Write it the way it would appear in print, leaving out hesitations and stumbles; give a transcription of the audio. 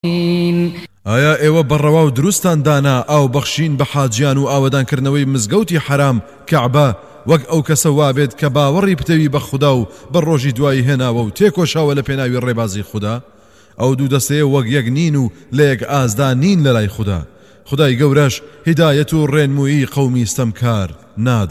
ئایا ئێوە بەڕەوا و دروستان دانا ئاو بەخشین بە حاجیان و ئاوەدانکردنەوەی مزگەوتی حرام کەعبە وەک ئەو کەسە وابێت کە باوەڕی پتەوی بە خوددا و بە ڕۆژی دوایی هێناوە و تێکۆشاوە لە پێناوی ڕێبازی خوددا؟ ئەو دوو دەستەیە وەک یەک نین و لە یەک ئازدا نین لە لای خوددا. خدای گەورەش هیدایەت و ڕێنمووی قەومی ستەمکار نادات.